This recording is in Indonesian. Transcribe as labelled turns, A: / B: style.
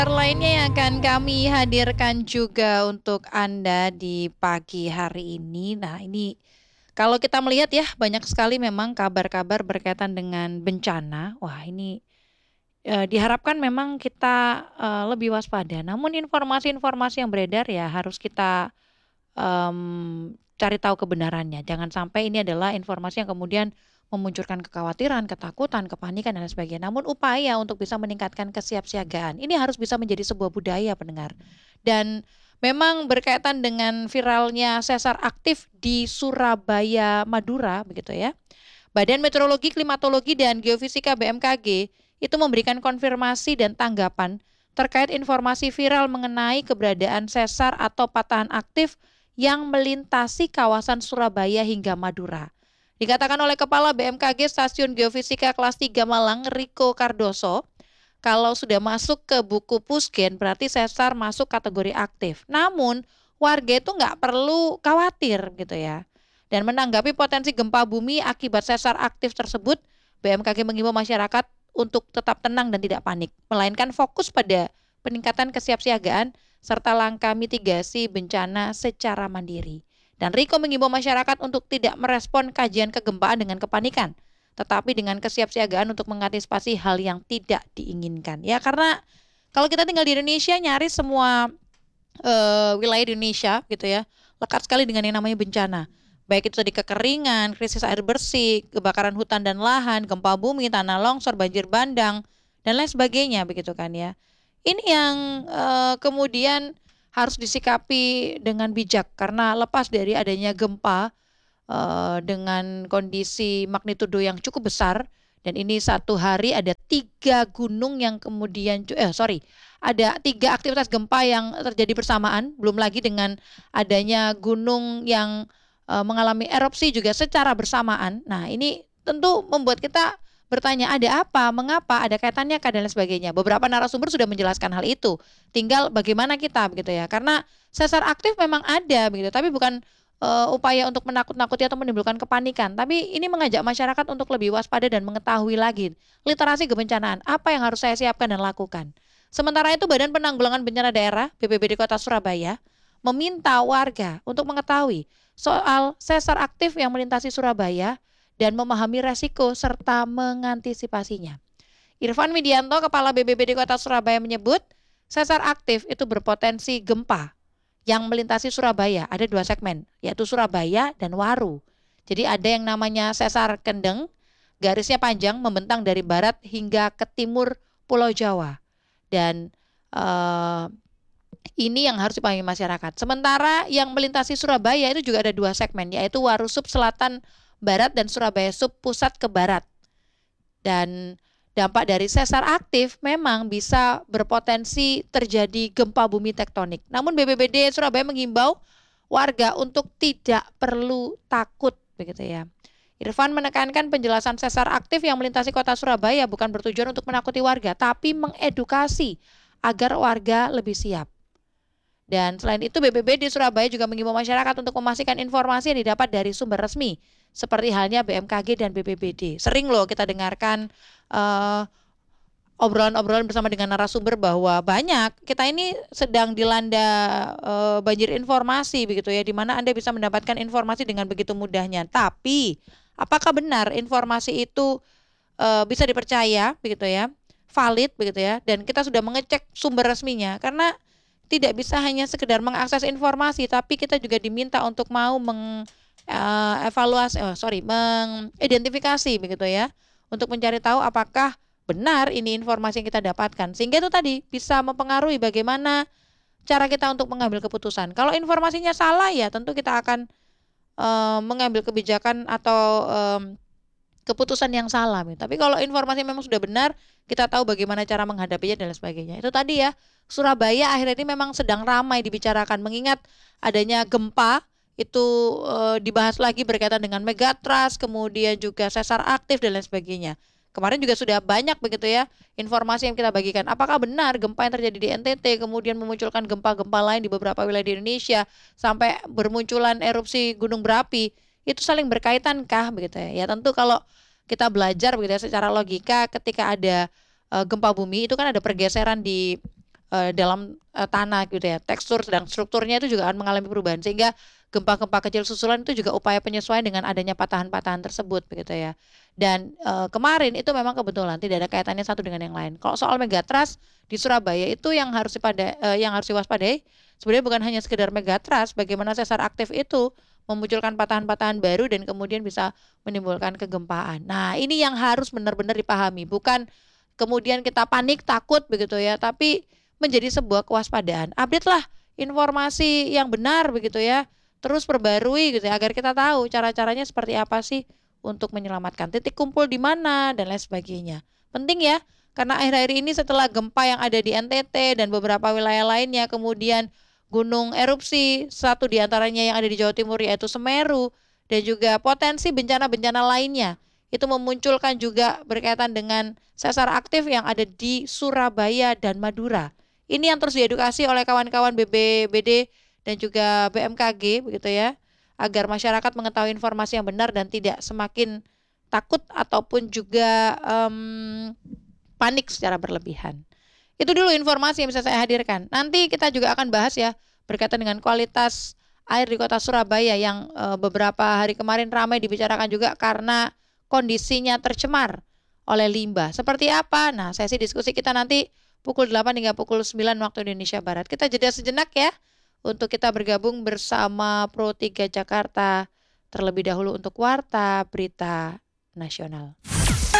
A: Lainnya yang akan kami hadirkan juga untuk Anda di pagi hari ini. Nah, ini kalau kita melihat ya, banyak sekali memang kabar-kabar berkaitan dengan bencana. Wah, ini diharapkan memang kita lebih waspada. Namun informasi-informasi yang beredar ya harus kita cari tahu kebenarannya. Jangan sampai ini adalah informasi yang kemudian memunculkan kekhawatiran, ketakutan, kepanikan, dan lain sebagainya. Namun upaya untuk bisa meningkatkan kesiapsiagaan, ini harus bisa menjadi sebuah budaya pendengar. Dan memang berkaitan dengan viralnya sesar aktif di Surabaya, Madura, begitu ya. Badan Meteorologi, Klimatologi, dan Geofisika BMKG itu memberikan konfirmasi dan tanggapan terkait informasi viral mengenai keberadaan sesar atau patahan aktif yang melintasi kawasan Surabaya hingga Madura. Dikatakan oleh Kepala BMKG Stasiun Geofisika Kelas 3 Malang, Riko Cardoso, kalau sudah masuk ke buku Pusgen berarti sesar masuk kategori aktif. Namun warga itu nggak perlu khawatir gitu ya. Dan menanggapi potensi gempa bumi akibat sesar aktif tersebut, BMKG mengimbau masyarakat untuk tetap tenang dan tidak panik, melainkan fokus pada peningkatan kesiapsiagaan serta langkah mitigasi bencana secara mandiri. Dan Riko mengimbau masyarakat untuk tidak merespon kajian kegempaan dengan kepanikan, tetapi dengan kesiapsiagaan untuk mengantisipasi hal yang tidak diinginkan. Ya, karena kalau kita tinggal di Indonesia, nyaris semua wilayah di Indonesia gitu ya, lekat sekali dengan yang namanya bencana. Baik itu tadi kekeringan, krisis air bersih, kebakaran hutan dan lahan, gempa bumi, tanah longsor, banjir bandang, dan lain sebagainya begitu kan ya. Ini yang kemudian harus disikapi dengan bijak karena lepas dari adanya gempa dengan kondisi magnitudo yang cukup besar dan ini satu hari ada 3 gunung yang kemudian ada 3 aktivitas gempa yang terjadi bersamaan, belum lagi dengan adanya gunung yang mengalami erupsi juga secara bersamaan. Nah, ini tentu membuat kita bertanya ada apa, mengapa, ada kaitannya kah dan lain sebagainya. Beberapa narasumber sudah menjelaskan hal itu. Tinggal bagaimana kita begitu ya. Karena sesar aktif memang ada begitu, tapi bukan upaya untuk menakut-nakuti atau menimbulkan kepanikan, tapi ini mengajak masyarakat untuk lebih waspada dan mengetahui lagi literasi kebencanaan, apa yang harus saya siapkan dan lakukan. Sementara itu Badan Penanggulangan Bencana Daerah BPBD Kota Surabaya meminta warga untuk mengetahui soal sesar aktif yang melintasi Surabaya dan memahami resiko serta mengantisipasinya. Irfan Widianto, Kepala BPBD Kota Surabaya menyebut, sesar aktif itu berpotensi gempa yang melintasi Surabaya. Ada 2 segmen, yaitu Surabaya dan Waru. Jadi ada yang namanya sesar Kendeng, garisnya panjang membentang dari barat hingga ke timur Pulau Jawa. Dan ini yang harus dipahami masyarakat. Sementara yang melintasi Surabaya itu juga ada 2 segmen, yaitu Waru Sub Selatan Barat dan Surabaya Sub Pusat ke Barat. Dan dampak dari sesar aktif memang bisa berpotensi terjadi gempa bumi tektonik. Namun BPBD Surabaya menghimbau warga untuk tidak perlu takut begitu ya. Irfan menekankan penjelasan sesar aktif yang melintasi kota Surabaya bukan bertujuan untuk menakuti warga, tapi mengedukasi agar warga lebih siap. Dan selain itu BPBD Surabaya juga mengimbau masyarakat untuk memastikan informasi yang didapat dari sumber resmi seperti halnya BMKG dan BPBD. Sering loh kita dengarkan obrolan-obrolan bersama dengan narasumber bahwa banyak kita ini sedang dilanda banjir informasi begitu ya, di mana Anda bisa mendapatkan informasi dengan begitu mudahnya. Tapi apakah benar informasi itu bisa dipercaya begitu ya, valid begitu ya, dan kita sudah mengecek sumber resminya karena tidak bisa hanya sekedar mengakses informasi, tapi kita juga diminta untuk mau mengidentifikasi begitu ya, untuk mencari tahu apakah benar ini informasi yang kita dapatkan. Sehingga itu tadi bisa mempengaruhi bagaimana cara kita untuk mengambil keputusan. Kalau informasinya salah ya tentu kita akan mengambil kebijakan atau keputusan yang salah. Tapi kalau informasi memang sudah benar, kita tahu bagaimana cara menghadapinya dan lain sebagainya. Itu tadi ya, Surabaya akhirnya ini memang sedang ramai dibicarakan mengingat adanya gempa itu dibahas lagi berkaitan dengan megatrust, kemudian juga sesar aktif dan lain sebagainya. Kemarin juga sudah banyak begitu ya informasi yang kita bagikan. Apakah benar gempa yang terjadi di NTT kemudian memunculkan gempa-gempa lain di beberapa wilayah di Indonesia sampai bermunculan erupsi gunung berapi itu saling berkaitan kah begitu ya? Ya tentu kalau kita belajar begitu ya secara logika ketika ada gempa bumi itu kan ada pergeseran di dalam tanah gitu ya. Tekstur dan strukturnya itu juga akan mengalami perubahan, sehingga gempa-gempa kecil susulan itu juga upaya penyesuaian dengan adanya patahan-patahan tersebut begitu ya. Dan kemarin itu memang kebetulan tidak ada kaitannya satu dengan yang lain. Kalau soal megatrust di Surabaya itu yang harus diwaspadai sebenarnya bukan hanya sekedar megatrust, bagaimana sesar aktif itu memunculkan patahan-patahan baru dan kemudian bisa menimbulkan kegempaan. Nah, ini yang harus benar-benar dipahami, bukan kemudian kita panik, takut begitu ya, tapi menjadi sebuah kewaspadaan. Update lah informasi yang benar begitu ya. Terus perbarui gitu ya, agar kita tahu cara-caranya seperti apa sih untuk menyelamatkan, titik kumpul di mana dan lain sebagainya. Penting ya, karena akhir-akhir ini setelah gempa yang ada di NTT dan beberapa wilayah lainnya, kemudian gunung erupsi, satu di antaranya yang ada di Jawa Timur yaitu Semeru, dan juga potensi bencana-bencana lainnya. Itu memunculkan juga berkaitan dengan sesar aktif yang ada di Surabaya dan Madura. Ini yang terus diedukasi oleh kawan-kawan BPBD dan juga BMKG begitu ya, agar masyarakat mengetahui informasi yang benar dan tidak semakin takut ataupun juga panik secara berlebihan. Itu dulu informasi yang bisa saya hadirkan. Nanti kita juga akan bahas ya berkaitan dengan kualitas air di kota Surabaya yang beberapa hari kemarin ramai dibicarakan juga karena kondisinya tercemar oleh limbah. Seperti apa? Nah, sesi diskusi kita nanti pukul 8 hingga pukul 9 waktu Indonesia Barat. Kita jeda sejenak ya untuk kita bergabung bersama Pro 3 Jakarta terlebih dahulu untuk Warta Berita Nasional.